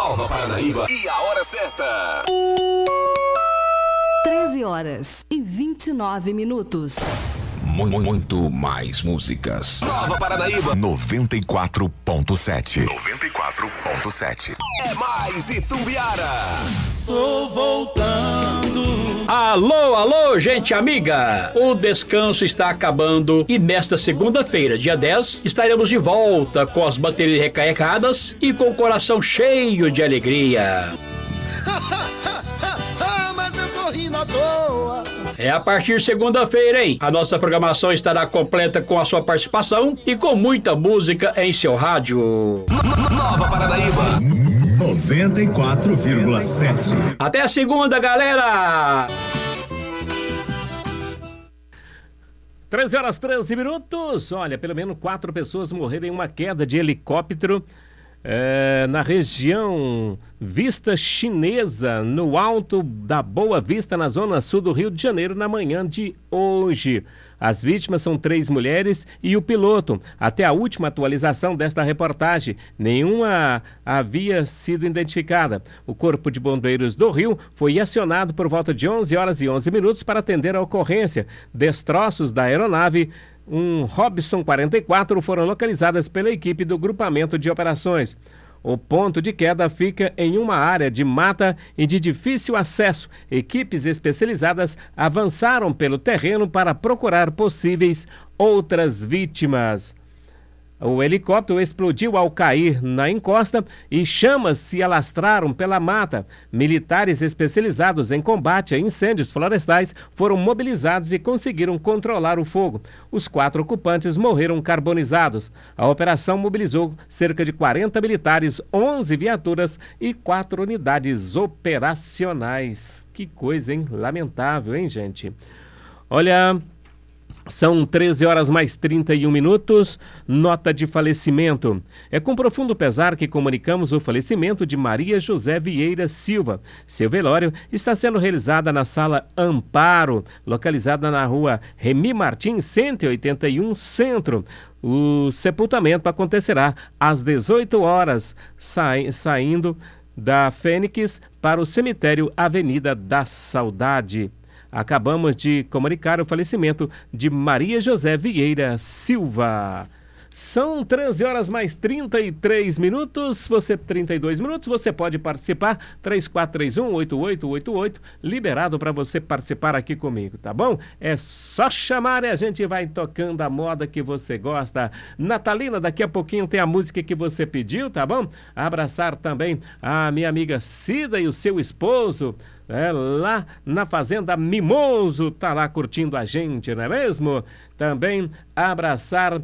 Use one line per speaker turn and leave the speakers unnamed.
Nova Paranaíba e a hora certa.
13h29.
Muito mais músicas.
Nova Paranaíba
94.7. 94.7.
é mais Itumbiara.
Tô voltando.
Alô, gente amiga! O descanso está acabando e nesta segunda-feira, dia 10, estaremos de volta com as baterias recarregadas e com o coração cheio de alegria.
Mas eu tô rindo à toa.
É a partir de segunda-feira, hein? A nossa programação estará completa com a sua participação e com muita música em seu rádio.
Nova Paranaíba
94,7.
Até a segunda, galera!
13h13. Olha, pelo menos 4 pessoas morreram em uma queda de helicóptero na região Vista Chinesa, no alto da Boa Vista, na zona sul do Rio de Janeiro, na manhã de hoje. As vítimas são 3 mulheres e o piloto. Até a última atualização desta reportagem, nenhuma havia sido identificada. O Corpo de Bombeiros do Rio foi acionado por volta de 11h11 para atender a ocorrência. Destroços da aeronave Robson 44 foram localizadas pela equipe do grupamento de operações. O ponto de queda fica em uma área de mata e de difícil acesso. Equipes especializadas avançaram pelo terreno para procurar possíveis outras vítimas. O helicóptero explodiu ao cair na encosta e chamas se alastraram pela mata. Militares especializados em combate a incêndios florestais foram mobilizados e conseguiram controlar o fogo. Os 4 ocupantes morreram carbonizados. A operação mobilizou cerca de 40 militares, 11 viaturas e 4 unidades operacionais. Que coisa, hein? Lamentável, hein, gente? Olha... São 13h31. Nota de falecimento. É com profundo pesar que comunicamos o falecimento de Maria José Vieira Silva. Seu velório está sendo realizado na Sala Amparo, localizada na rua Remy Martins, 181, Centro. O sepultamento acontecerá às 18 horas, saindo da Fênix para o cemitério Avenida da Saudade. Acabamos de comunicar o falecimento de Maria José Vieira Silva. São 13h33. 32 minutos. Você pode participar. 3431-8888. Liberado para você participar aqui comigo, tá bom? É só chamar e a gente vai tocando a moda que você gosta. Natalina, daqui a pouquinho tem a música que você pediu, tá bom? Abraçar também a minha amiga Cida e o seu esposo. Lá na Fazenda Mimoso, tá lá curtindo a gente, não é mesmo? Também abraçar